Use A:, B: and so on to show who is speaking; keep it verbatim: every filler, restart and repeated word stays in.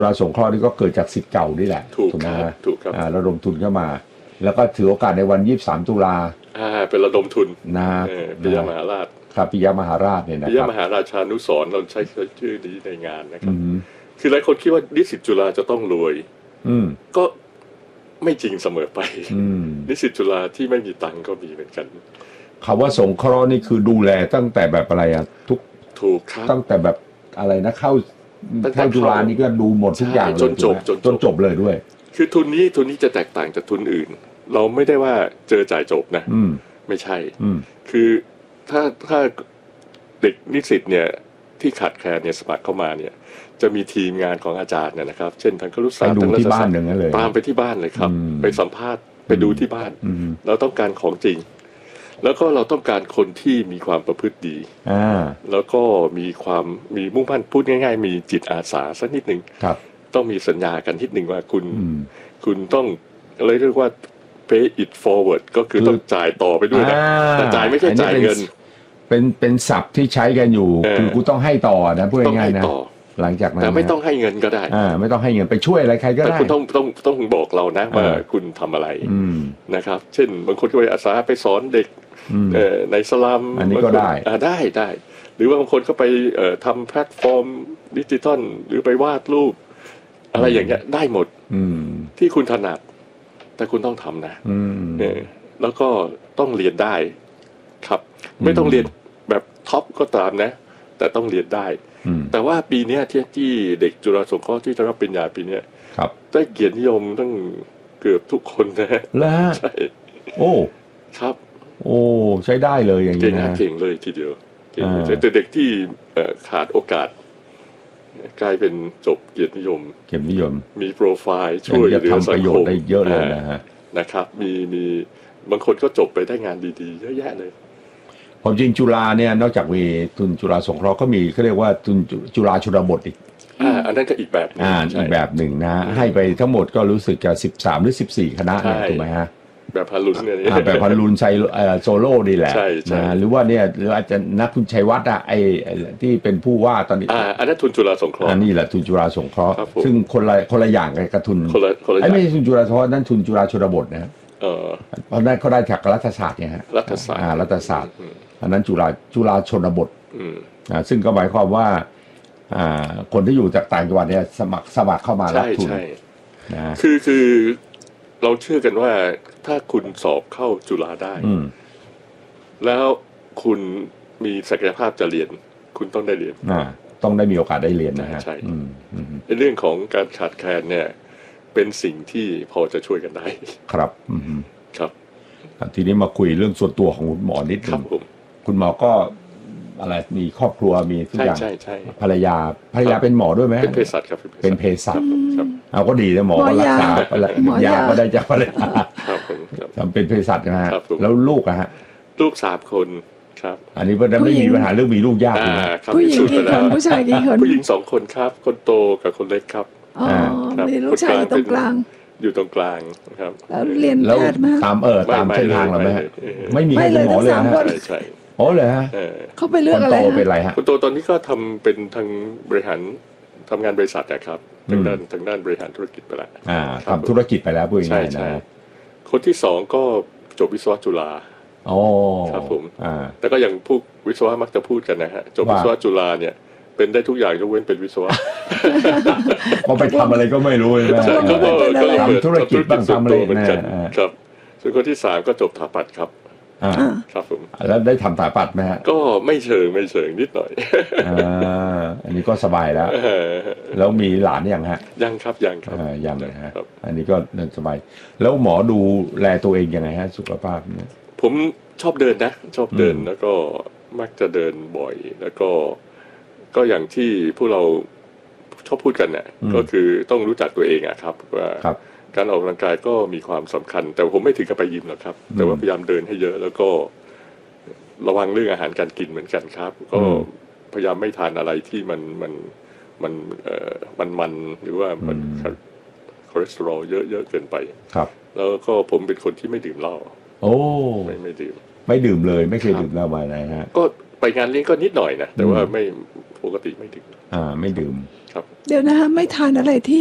A: ราสงเคราะห์นี่ก็เกิดจากศิษย์เก่านี่แหละ
B: ถูกนะถูกครับ
A: ระดมทุนเข้ามาแล้วก็ถือโอกาสในวันยี่สิบสามตุลา
B: อ่าเป็นระดมทุน
A: นะ
B: ปิยมหาราช
A: ครับปิยมหาราชเนี่ยนะครับ
B: ปิยมหาราชานุสรณ์เราใช้ชื่อนี้ในงานนะครับคือหลายคนคิดว่านิสิตจุฬาจะต้องรวยก็ไม่จริงเสมอไปนิสิตจุฬาที่ไม่มีตังค์ก็มีเหมือนกัน
A: คำว่าสงเคราะห์นี่คือดูแลตั้งแต่แบบอะไรอ่ะทุก
B: ถูกครับ
A: ตั้งแต่แบบอะไรนะเข้าเข้าจุฬานี่ก็ดูหมดทุกอย่างเลย
B: จนจบ
A: จนจบเลยด้วย
B: คือทุนนี้ทุนนี้จะแตกต่างจากทุนอื่นเราไม่ได้ว่าเจอจ่ายจบนะไม่ใช่คือถ้าถ้าเด็กนิสิตเนี่ยที่ขาดแคลนเนี่ยสมัครเข้ามาเนี่ยจะมีทีมงานของอาจารย์เนี่ยนะครับเช่นทางครุศาสตร์ทางรัฐศาสตร์ตามไปที่บ้านเลยครับไปสัมภาษณ์ไปดูที่บ้านเราต้องการของจริงแล้วก็เราต้องการคนที่มีความประพฤติดีแล้วก็มีความมีมุ่งมั่นพูดง่ายๆมีจิตอาสาสักนิดหนึ่งต้องมีสัญญากันนิดหนึ่งว่าคุณคุณต้องอะไรเรียกว่า pay it forward ก็คือต้องจ่ายต่อไปด้วยนะแต่จ่ายไม่ใช่จ่ายเงิน
A: เป็นเป็นศัพท์ที่ใช้กันอยู่คือกูต้องให้ต่อนะพูดง่ายๆนะหลังจากนั้น
B: แต่ไม่ต้องให้เงินก็ได้
A: อ่าไม่ต้องให้เงินไปช่วยอะไรใครก็ได้แต่
B: คุณต้องต้องต้องบอกเรานะว่าคุณทำอะไรนะครับเช่นบางคนก็ไปอาสาไปสอนเด็กในสลัม
A: อันนี้ก็ได้
B: ได้ได้หรือว่าบางคนก็ไปทำแพลตฟอร์มดิจิทัลหรือไปวาดรูปอะไรอย่างเงี้ยได้หมดที่คุณถนัดแต่คุณต้องทำนะแล้วก็ต้องเรียนได้ครับไม่ต้องเรียนแบบท็อปก็ตามนะแต่ต้องเรียนได้แต่ว่าปีนี้ที่ที่เด็กจุฬาสงเคราะห์ที่จะรับปริญญาปีนี้ได้เกียรตินิยมตั้งเกือบทุกคนนะ
A: แล้ว
B: ใช่
A: โอ้
B: ครับ
A: โอ้ใช้ได้เลยอย่างนี้
B: นะเก่งเลยทีเดียวเก่งแต่เด็กที่ขาดโอกาสกลายเป็นจบเกียรตินิยม
A: เกียรตินิยม
B: มีโปรไฟล์ช่วยเหลือสังคม
A: ได้เยอะเลยนะฮะ
B: นะครับมีมีบางคนก็จบไปได้งานดีๆเยอะแยะเลย
A: ความจริงจุฬาเนี่ยนอกจากมีทุนจุฬาสงเคราะห์ก็มีเขาเรียกว่าทุนจุฬาชนบทอีก
B: อ่าอันนั้นก็อีกแบบนึง
A: อ่าอีกแบบหนึ่งนะให้ไปทั้งหมดก็รู้สึกจะสิบสามหรือสิบสี่คณะเนี่ยถูกไหมฮะ
B: แบบพันลุนเนี่ย
A: แบบพันลุนใช้โซโล่นี่แหละนะหรือว่าเนี่ยหรืออาจจะนักคุณชัยวัฒน์อ่ะไอ้ที่เป็นผู้ว่าตอนนี้
B: อ่าอันนั้นทุนจุฬาสงเคราะห์
A: อันนี้แหละทุนจุฬาสงเคราะห์ซึ่งคนละคนละอย่างกับทุน
B: คนละคนละ
A: ไอ้ไม่ใช่ทุนจุฬาสงเคราะห์นั่นทุนจุฬาชนบทนะเออเพราะนั่นเขาได้จากรัฐศาสตร์เนี่ยฮะ
B: รัฐศาสตร์
A: อ่ารัฐศาสตร์อันนั้นจุฬาจุฬาชนบทอ่าซึ่งก็หมายความว่าอ่าคนที่อยู่จากต่างจังหวัดเนี่ยสมัครสมัครเข้ามารับทุน
B: นะคือคือเราเชื่อกันว่าถ้าคุณสอบเข้าจุฬาได้แล้วคุณมีศักยภาพจะเรียนคุณต้องได้เรียน
A: อ่าต้องได้มีโอกาสได้เรียนนะฮะ
B: ใช่ในเรื่องของการขาดแคลนเนี่ยเป็นสิ่งที่พอจะช่วยกันได้
A: ครับ
B: ครับ
A: ทีนี้มาคุยเรื่องส่วนตัวของคุณหมอนิดนึงคุณหมอก็อะไรมีครอบครัวมีทุกอย่างภรรยาภรรยาเป็นหมอด้วยไหม
B: เป็นเภสัชครับ
A: เป็นเภสัชเอาก็ดีนะหมอก็รักษายาก็ได้จากภรรยาทำเป็นเภสัชนะฮะแล้วลูกอะฮะ
B: ลูกสามคนครับ
A: อันนี้มันไม่มีปัญหาเรื่องมีลูกยาก
C: ผู้หญิงกี่คนผู้ชายกี่คน
B: ผู้หญิงสองคนครับคนโตกับคนเล็กครับ
C: อ๋อมีลูกชายตรงกลาง
B: อยู่ตรงกลางครับ
C: แล้วเรียนแพทย์มา
A: ตามเออตามเส้นทางเราไหมไม่มีใครเป็นหมอเลยฮะ
B: ใช่
A: อ๋อเลยฮะ
C: เขาไปเลือกอะไร
A: คนโตเป็นอะไรฮะ
B: คนโตตอนนี้ก็ทำเป็นทางบริหารทำงานบริษัทนะครับทางด้านทางด้านบริหารธุรกิจไปแล้ว
A: อ่าทำธุรกิจไปแล้วพูดง่ายๆนะ
B: คนที่สองก็จบวิศวะจุฬา
A: อ๋อ
B: ครับผมอ่าแต่ก็อย่างพวกวิศวะมักจะพูดกันนะฮะจบวิศวะจุฬาเนี่ยเป็นได้ทุกอย่างยกเว้นเป็นวิศวะ
A: ก็ไปทำอะไรก็ไม่รู้เลยนะทำธุรกิจบ้างทำอะไร
B: นะครับส่วนคนที่สามก็จบสถาปัตย์ครับครับผม
A: แล้วได้ทำสถาปัตย์ไหมฮะ
B: ก็ไม่เชิงไม่เชิงนิดหน่อย
A: อ่าอันนี้ก็สบายแล้วแล้วมีหลานยังฮะ
B: ยังครับยังครับ
A: ยังเลยฮะอันนี้ก็เดินสบายแล้วหมอดูแลตัวเองยังไงฮะสุขภาพเนี่ย
B: ผมชอบเดินนะชอบเดินแล้วก็มักจะเดินบ่อยแล้วก็ก็อย่างที่พวกเราชอบพูดกันเนี่ยก็คือต้องรู้จักตัวเองอะครับว่าการออกกำลังกายก็มีความสำคัญแต่ผมไม่ถึงกับไปยิมหรอกครับแต่ว่าพยายามเดินให้เยอะแล้วก็ระวังเรื่องอาหารการกินเหมือนกันครับก็พยายามไม่ทานอะไรที่มันมันมันเอ่อมันมันหรือว่ามันคอเลสเตอรอลเยอะเยอะเกินไป
A: ครับ
B: แล้วก็ผมเป็นคนที่ไม่ดื่มเหล้า
A: โอ้
B: ไม่ไม่ดื่ม
A: ไม่ดื่มเลยไม่เคยดื่มเหล้ามาไหนฮะ
B: ก็ไปงานเลี้ยงก็นิดหน่อยนะแต่ว่าไม่ปกติไม่ดื่ม
A: อ่าไม่ดื่ม
B: ครับ
C: เดี๋ยวนะคะไม่ทานอะไรที่